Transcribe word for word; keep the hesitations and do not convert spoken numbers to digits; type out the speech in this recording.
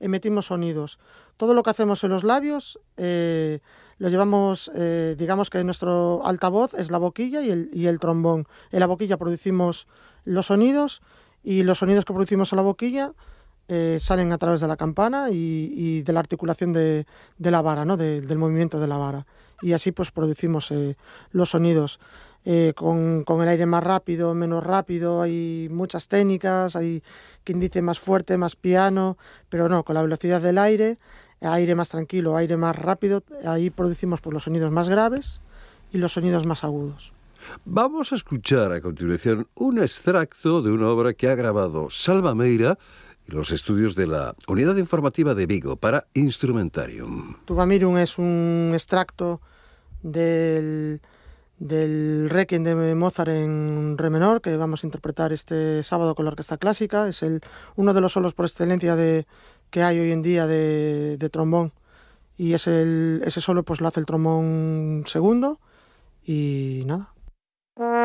emitimos sonidos. Todo lo que hacemos en los labios eh, lo llevamos, eh, digamos que nuestro altavoz es la boquilla y el, y el trombón. En la boquilla producimos los sonidos y los sonidos que producimos en la boquilla eh, salen a través de la campana y, y de la articulación de, de la vara, ¿no? de, del movimiento de la vara. Y así pues producimos eh, los sonidos. Eh, con, con el aire más rápido, menos rápido, hay muchas técnicas, hay quien dice más fuerte, más piano, pero no, con la velocidad del aire, aire más tranquilo, aire más rápido, ahí producimos pues, los sonidos más graves y los sonidos más agudos. Vamos a escuchar a continuación un extracto de una obra que ha grabado Salva Meira en los estudios de la Unidad Informativa de Vigo para Instrumentarium. Tubamirum es un extracto del... del Requiem de Mozart en re menor, que vamos a interpretar este sábado con la Orquesta Clásica. Es el, uno de los solos por excelencia de, que hay hoy en día de, de trombón. Y es el, ese solo pues lo hace el trombón segundo. Y nada.